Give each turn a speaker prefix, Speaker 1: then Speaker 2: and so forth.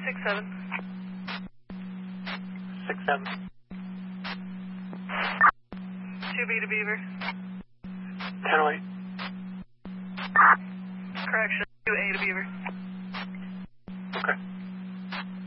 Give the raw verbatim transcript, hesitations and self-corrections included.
Speaker 1: six seven.
Speaker 2: six seven.
Speaker 1: two B to Beaver.
Speaker 2: ten oh eight.
Speaker 1: Correction, two A to Beaver.